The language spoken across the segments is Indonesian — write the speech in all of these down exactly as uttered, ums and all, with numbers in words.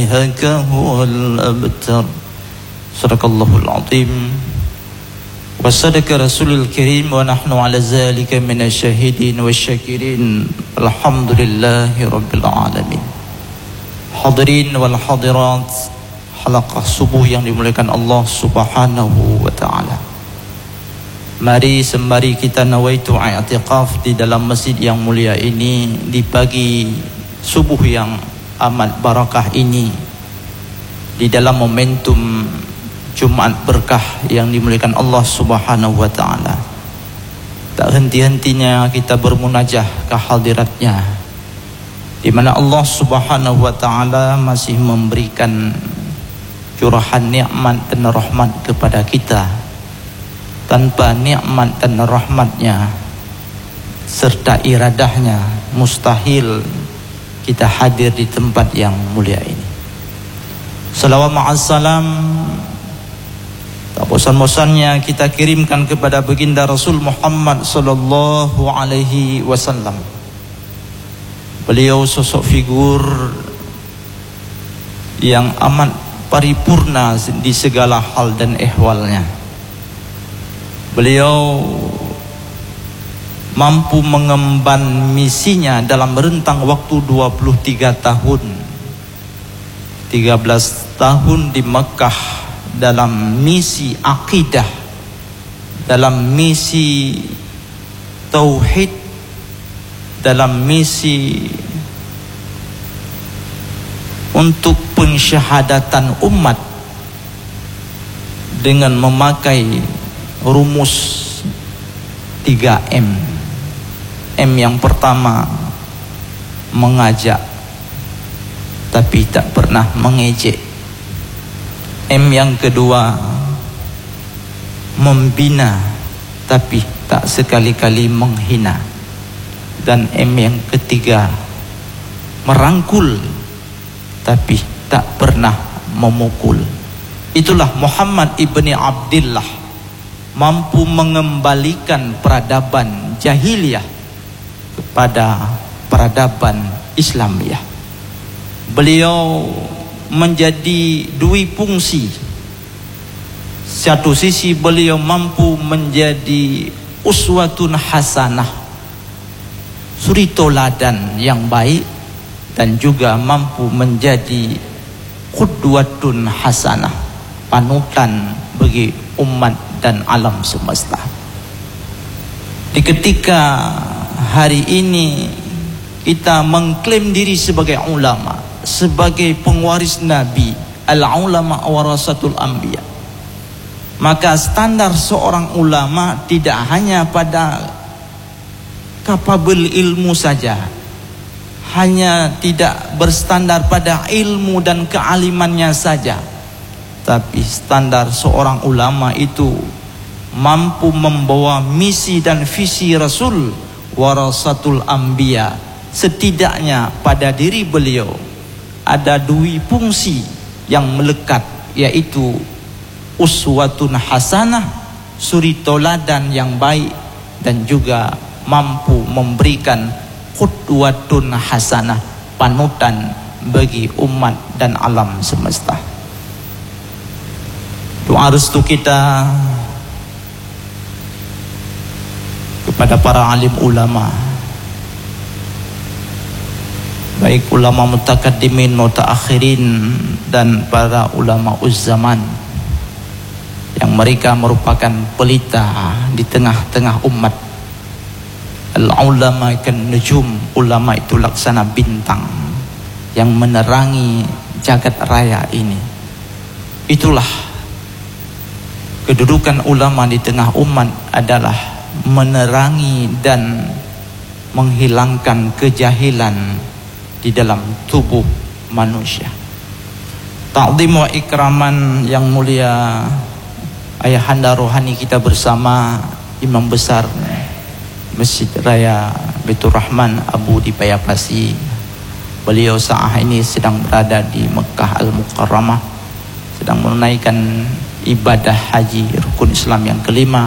هكا هو الأبتر صدق الله العظيم وصدق رسول الكريم ونحن على ذلك من الشاهدين والشاكرين الحمد لله رب العالمين. Hadirin wal hadirat, halaqah subuh yang dimuliakan Allah Subhanahu wa taala. Mari sembari kita nawaitu i'tikaf di dalam masjid yang mulia ini di pagi subuh yang amat barakah ini, di dalam momentum Jumat berkah yang dimuliakan Allah Subhanahu wa taala. Tak henti-hentinya kita bermunajah ke hadiratnya, di mana Allah Subhanahu wa taala masih memberikan curahan nikmat dan rahmat kepada kita. Tanpa nikmat dan rahmatnya serta iradahnya, mustahil kita hadir di tempat yang mulia ini. Salawat ma'assalam tak bosan-bosannya kita kirimkan kepada baginda Rasul Muhammad sallallahu alaihi wasallam. Beliau sosok figur yang amat paripurna di segala hal dan ehwalnya. Beliau mampu mengemban misinya dalam rentang waktu dua puluh tiga tahun. tiga belas tahun di Mekah dalam misi akidah, dalam misi tauhid, dalam misi untuk pensyahadatan umat dengan memakai rumus tiga M. M yang pertama mengajak tapi tak pernah mengejek. M yang kedua membina tapi tak sekali-kali menghina. Dan M yang ketiga merangkul tapi tak pernah memukul. Itulah Muhammad ibni Abdillah, mampu mengembalikan peradaban jahiliyah kepada peradaban Islamiyah. Beliau menjadi dua fungsi. Satu sisi beliau mampu menjadi uswatun hasanah, suri toladan yang baik, dan juga mampu menjadi qudwatun hasanah, panutan bagi umat dan alam semesta. Di ketika hari ini kita mengklaim diri sebagai ulama, sebagai pengwaris Nabi, al-ulama warasatul anbiya, maka standar seorang ulama tidak hanya pada kapabel ilmu saja, hanya tidak berstandar pada ilmu dan kealimannya saja, tapi standar seorang ulama itu mampu membawa misi dan visi Rasul warasatul anbiya. Setidaknya pada diri beliau ada dua fungsi yang melekat, yaitu uswatun hasanah, suri toladan yang baik, dan juga mampu memberikan qudwatun hasanah, panutan bagi umat dan alam semesta. Doa restu kita kepada para alim ulama, baik ulama mutakaddimin, mutaakhirin, dan para ulama uzzaman yang mereka merupakan pelita di tengah-tengah umat. Al-ulama kan nujum, ulama itu laksana bintang yang menerangi jagat raya ini. Itulah kedudukan ulama di tengah umat, adalah menerangi dan menghilangkan kejahilan di dalam tubuh manusia. Ta'zim wa ikraman yang mulia ayahanda rohani kita bersama Imam Besar Masjid Raya Baitur Rahman Abu di Payapasi. Beliau saat ini sedang berada di Mekah Al-Mukarramah, sedang menunaikan ibadah haji rukun Islam yang kelima.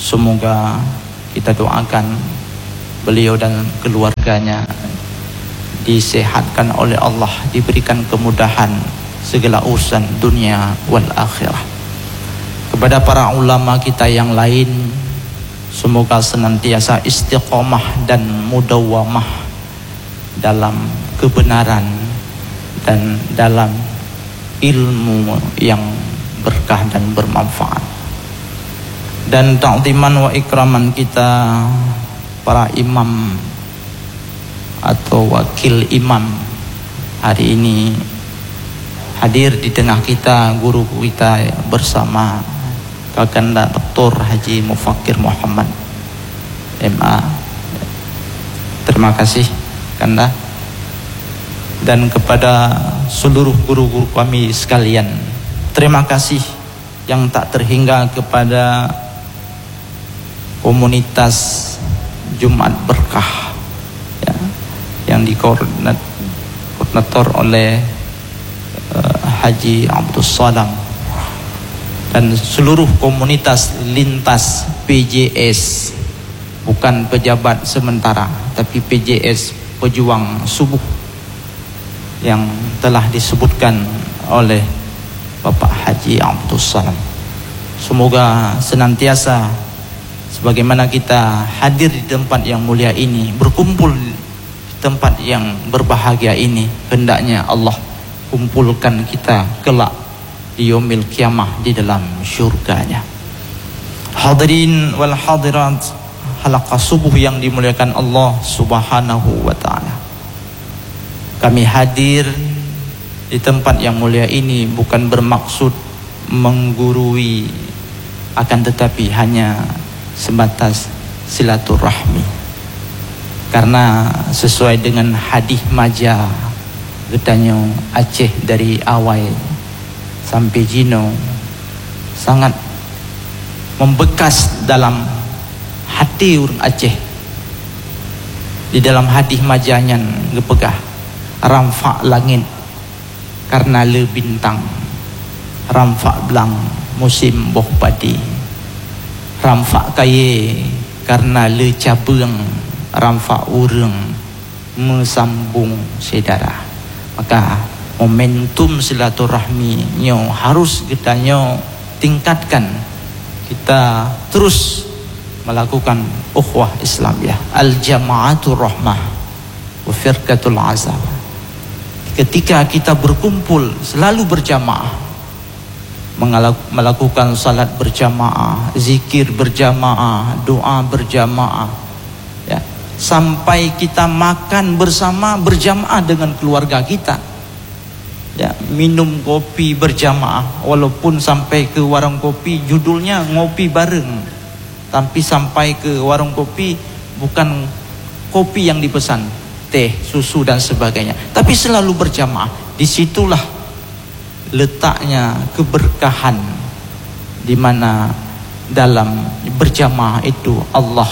Semoga kita doakan beliau dan keluarganya disehatkan oleh Allah, diberikan kemudahan segala urusan dunia wal akhirah. Kepada para ulama kita yang lain, semoga senantiasa istiqomah dan mudawwamah dalam kebenaran dan dalam ilmu yang berkah dan bermanfaat. Dan ta'ziman wa ikraman kita para imam atau wakil imam hari ini hadir di tengah kita, guru kita bersama Kakanda Doktor Haji Mufakir Muhammad M A. Terima kasih Kanda. Dan kepada seluruh guru-guru kami sekalian, terima kasih yang tak terhingga kepada komunitas Jumat Berkah ya, yang dikoordinator oleh uh, Haji Abdul Salam dan seluruh komunitas lintas P J S, bukan pejabat sementara tapi P J S, pejuang subuh yang telah disebutkan oleh Bapak Haji Abdul Salam. Semoga senantiasa sebagaimana kita hadir di tempat yang mulia ini, berkumpul di tempat yang berbahagia ini, hendaknya Allah kumpulkan kita kelak di yaumil kiamah di dalam syurganya. Hadirin wal hadirat halaqah subuh yang dimuliakan Allah Subhanahu wa taala. Kami hadir di tempat yang mulia ini bukan bermaksud menggurui, akan tetapi hanya sebatas silaturahmi. Karena sesuai dengan hadis maja getanya Aceh dari Awai sampai Jino sangat membekas dalam hati orang Aceh. Di dalam hadis majanya ngepegah ramfak langit karena le bintang, ramfak belang musim boh padi, ramfak kaye karena le cabeng, ramfak urang mesambung saudara. Maka momentum silaturahmi nyo harus kita nyo tingkatkan. Kita terus melakukan ukhuwah Islamiyah, al-jama'atul rahmah wa firqatul azab. Ketika kita berkumpul selalu berjamaah, melakukan salat berjamaah, zikir berjamaah, doa berjamaah ya, sampai kita makan bersama berjamaah dengan keluarga kita ya, minum kopi berjamaah, walaupun sampai ke warung kopi judulnya ngopi bareng, tapi sampai ke warung kopi bukan kopi yang dipesan, teh, susu dan sebagainya, tapi selalu berjamaah. Disitulah letaknya keberkahan, di mana dalam berjamaah itu Allah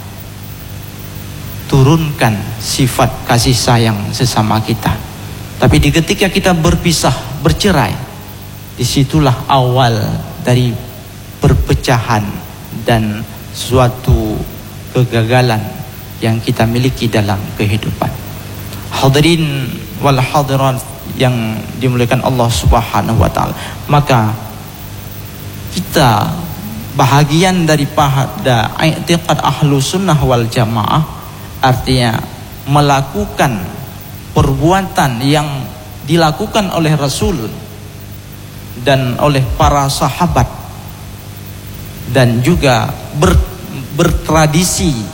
turunkan sifat kasih sayang sesama kita. Tapi di ketika kita berpisah, bercerai, disitulah awal dari perpecahan dan suatu kegagalan yang kita miliki dalam kehidupan. Hadirin wal hadirat yang dimuliakan Allah Subhanahu wa taala. Maka kita bahagian daripada i'tiqad ahlu sunnah wal jamaah, artinya melakukan perbuatan yang dilakukan oleh Rasul dan oleh para sahabat, dan juga ber, bertradisi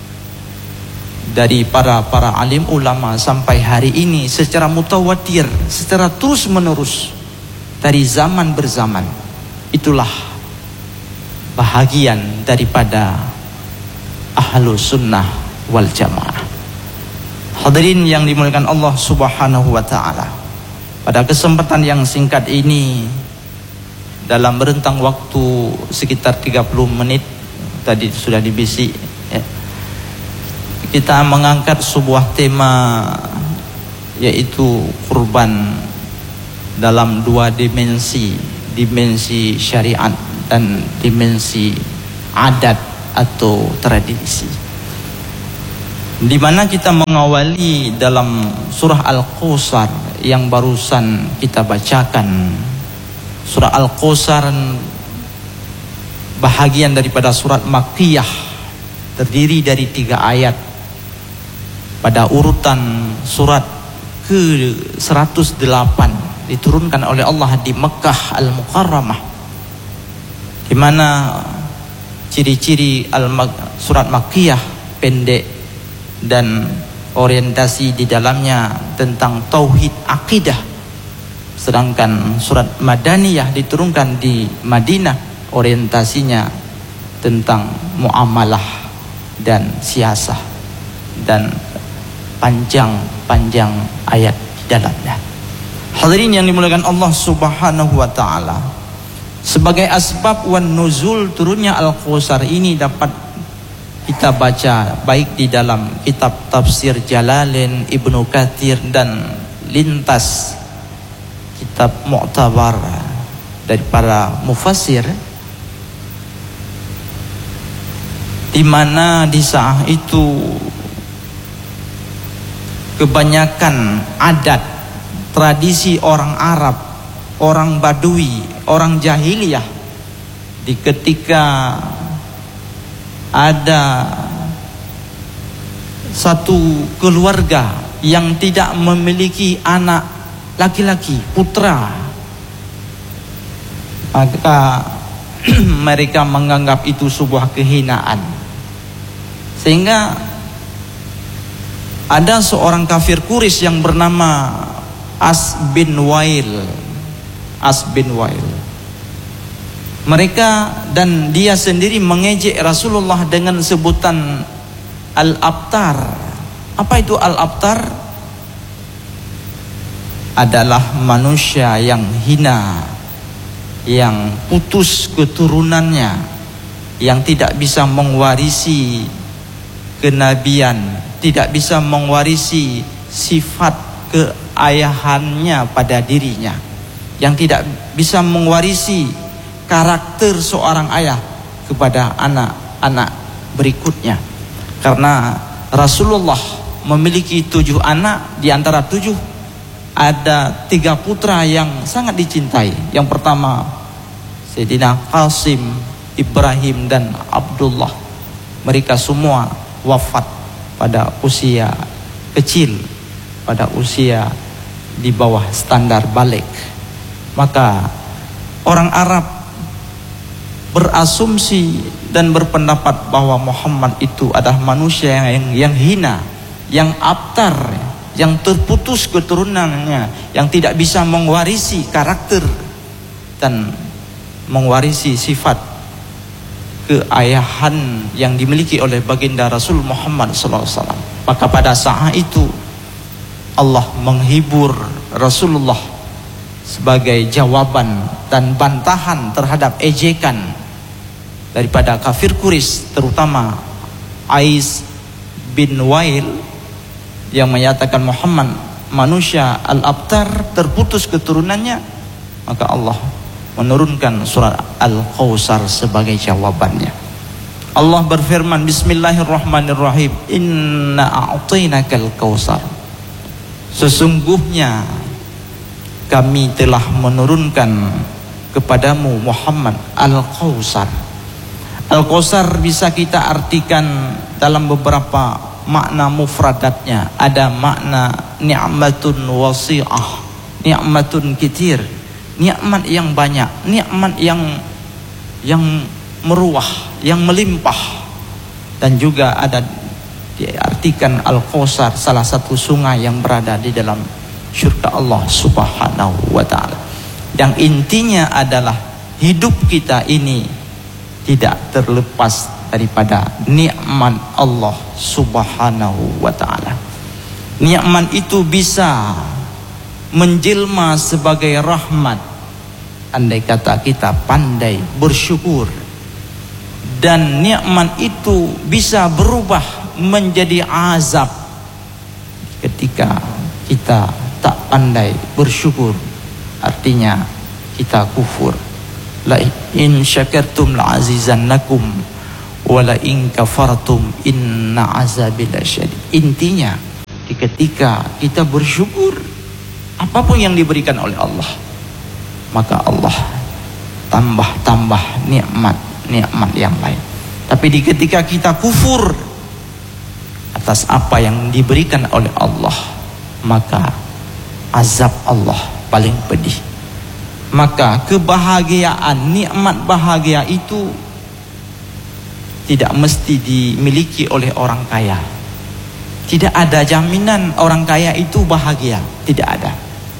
dari para para alim ulama sampai hari ini secara mutawatir, secara terus menerus dari zaman berzaman. Itulah bahagian daripada ahlu sunnah wal jamaah. Hadirin yang dimuliakan Allah Subhanahu wa taala, pada kesempatan yang singkat ini, dalam rentang waktu sekitar tiga puluh menit tadi sudah dibisik ya, kita mengangkat sebuah tema, yaitu kurban dalam dua dimensi, dimensi syariat dan dimensi adat atau tradisi. di mana kita mengawali dalam surah Al-Kautsar yang barusan kita bacakan. Surah Al-Kautsar bahagian daripada surat Makkiyah, terdiri dari tiga ayat pada urutan surat ke seratus delapan, diturunkan oleh Allah di Mekah Al-Mukarramah, di mana ciri-ciri surat Makkiyah pendek dan orientasi di dalamnya tentang tauhid akidah, sedangkan surat Madaniyah diturunkan di Madinah, orientasinya tentang muamalah dan siasah, dan panjang-panjang ayat di dalamnya. Hadirin yang dimuliakan Allah Subhanahu wa taala, sebagai asbab wan nuzul turunnya Al-Kautsar ini dapat kita baca baik di dalam kitab tafsir Jalalain, Ibnu Katsir, dan lintas kitab mu'tabar dari para mufassir, di mana di saat itu kebanyakan adat tradisi orang Arab, orang Badui, orang jahiliyah, di ketika ada satu keluarga yang tidak memiliki anak laki-laki, putra, maka mereka menganggap itu sebuah kehinaan, sehingga ada seorang kafir Quraisy yang bernama As bin Wail. As bin Wail. Mereka dan dia sendiri mengejek Rasulullah dengan sebutan Al-Abtar. Apa itu Al-Abtar? Adalah manusia yang hina, yang putus keturunannya, yang tidak bisa mewarisi kenabian, tidak bisa mewarisi sifat keayahannya pada dirinya, yang tidak bisa mewarisi karakter seorang ayah kepada anak-anak berikutnya. Karena Rasulullah memiliki tujuh anak, di antara tujuh ada tiga putra yang sangat dicintai. Yang pertama Sayyidina Qasim, Ibrahim, dan Abdullah. Mereka semua wafat pada usia kecil, pada usia di bawah standar balik. Maka orang Arab berasumsi dan berpendapat bahwa Muhammad itu adalah manusia yang, yang hina, yang abtar, yang terputus keturunannya, yang tidak bisa mewarisi karakter dan mewarisi sifat keayahan yang dimiliki oleh baginda Rasul Muhammad sallallahu alaihi wasallam. Maka pada saat itu Allah menghibur Rasulullah sebagai jawaban dan bantahan terhadap ejekan daripada kafir Quraisy, terutama Ais bin Wail yang menyatakan Muhammad manusia al-abtar, terputus keturunannya. Maka Allah menurunkan surat Al-Kautsar sebagai jawabannya. Allah berfirman, Bismillahirrahmanirrahim, Inna a'tainakal kautsar. Sesungguhnya kami telah menurunkan kepadamu Muhammad Al-Kautsar. Al-Kautsar bisa kita artikan dalam beberapa makna mufradatnya. Ada makna ni'matun wasi'ah, ni'matun kitir, nikmat yang banyak, nikmat yang yang meruah, yang melimpah. Dan juga ada diartikan Al-Kautsar salah satu sungai yang berada di dalam syurga Allah Subhanahu wa ta'ala. Yang intinya adalah hidup kita ini tidak terlepas daripada nikmat Allah Subhanahu wa ta'ala. Nikmat itu bisa menjelma sebagai rahmat andai kata kita pandai bersyukur, dan nikmat itu bisa berubah menjadi azab ketika kita tak pandai bersyukur, artinya kita kufur. La in syakartum la azizannakum wa la in kafartum in inna azabi lasyadid. Intinya di ketika kita bersyukur apapun yang diberikan oleh Allah, maka Allah tambah-tambah nikmat-nikmat yang lain. Tapi di ketika kita kufur atas apa yang diberikan oleh Allah, maka azab Allah paling pedih. Maka kebahagiaan, nikmat bahagia itu tidak mesti dimiliki oleh orang kaya. Tidak ada jaminan orang kaya itu bahagia, tidak ada.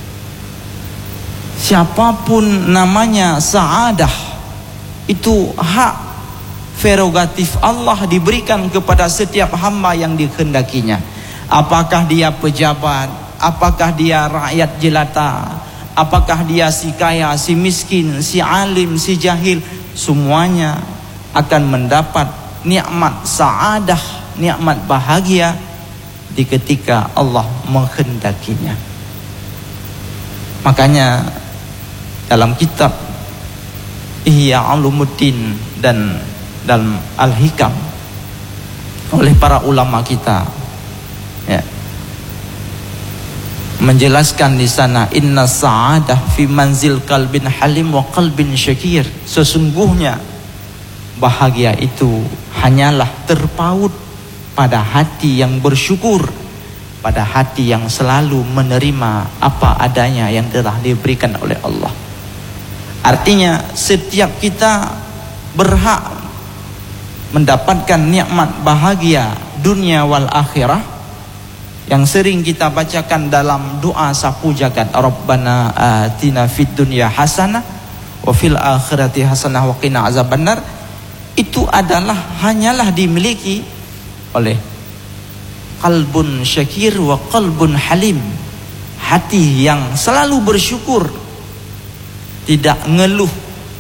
Siapapun namanya sa'adah, itu hak prerogatif Allah diberikan kepada setiap hamba yang dikehendakinya. Apakah dia pejabat, apakah dia rakyat jelata, apakah dia si kaya, si miskin, si alim, si jahil, semuanya akan mendapat nikmat sa'adah, nikmat bahagia di ketika Allah menghendakinya. Makanya dalam kitab Ihya Ulumuddin dan dalam Al-Hikam oleh para ulama kita, ya, menjelaskan di sana, inna sa'adah fi manzil qalbin halim wa qalbin syakir. Sesungguhnya bahagia itu hanyalah terpaut pada hati yang bersyukur, pada hati yang selalu menerima apa adanya yang telah diberikan oleh Allah. Artinya setiap kita berhak mendapatkan nikmat bahagia dunia wal akhirah yang sering kita bacakan dalam doa sapu jagat, Rabbana atina fid dunya hasanah wa fil akhirati hasanah wa qina azabannar. Itu adalah hanyalah dimiliki oleh qalbun syakir wa qalbun halim, hati yang selalu bersyukur, tidak ngeluh,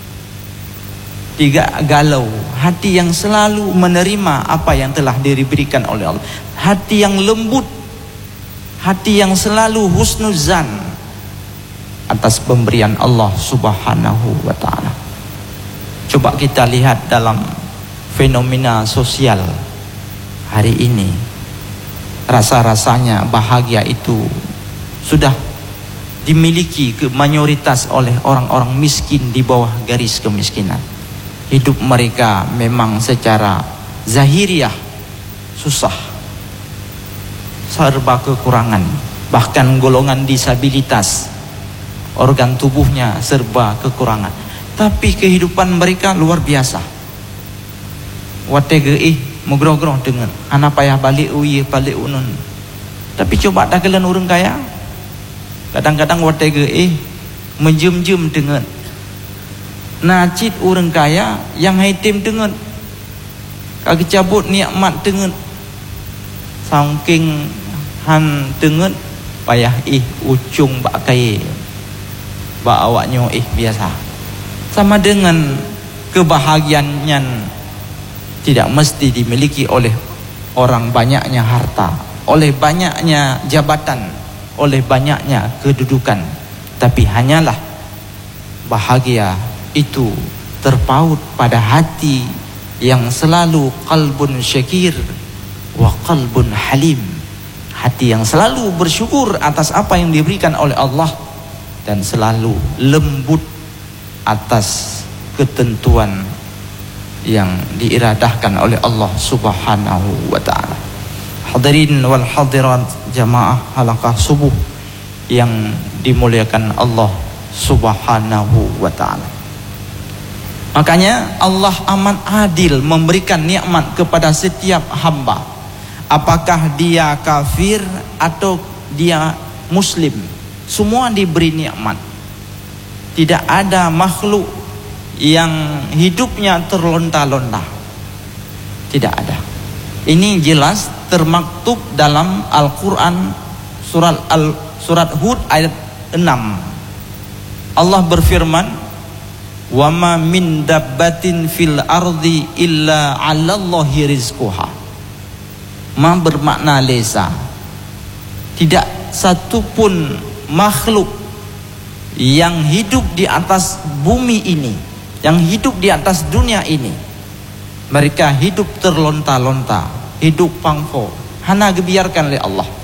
tidak galau, hati yang selalu menerima apa yang telah diberikan oleh Allah, hati yang lembut, hati yang selalu husnuzan atas pemberian Allah Subhanahu wa ta'ala. Coba kita lihat dalam fenomena sosial hari ini, rasa-rasanya bahagia itu sudah dimiliki ke mayoritas oleh orang-orang miskin di bawah garis kemiskinan. Hidup mereka memang secara zahiriah susah, serba kekurangan, bahkan golongan disabilitas, organ tubuhnya serba kekurangan. Tapi kehidupan mereka luar biasa. Watege ih mugroh-groh dengan anak payah balik uyi balik unun. Tapi coba dah kalian orang kaya, kadang-kadang watege ih menjem-jem dengan nacit orang kaya yang haitim dengan kaki cabut nikmat dengan saking han dengan payah ih ucung bak kai bak awaknya ih biasa. Sama dengan kebahagiaan yang tidak mesti dimiliki oleh orang banyaknya harta, oleh banyaknya jabatan, oleh banyaknya kedudukan. Tapi hanyalah bahagia itu terpaut pada hati yang selalu qalbun syakir wa qalbun halim, hati yang selalu bersyukur atas apa yang diberikan oleh Allah dan selalu lembut atas ketentuan yang diiradahkan oleh Allah Subhanahu wa ta'ala. Hadirin wal hadirat jamaah halaqah subuh yang dimuliakan Allah Subhanahu wa ta'ala. Makanya Allah amat adil memberikan nikmat kepada setiap hamba, apakah dia kafir atau dia muslim, semua diberi nikmat. Tidak ada makhluk yang hidupnya terlonta-lonta, tidak ada. Ini jelas termaktub dalam Al-Quran surat Al surat Hud ayat enam. Allah berfirman, wa ma min dabbatin fil ardi illa 'alallahi rizquha. Ma bermakna lesa, tidak satupun makhluk yang hidup di atas bumi ini, yang hidup di atas dunia ini, mereka hidup terlonta-lonta, hidup pangfo hana gebiarkan oleh Allah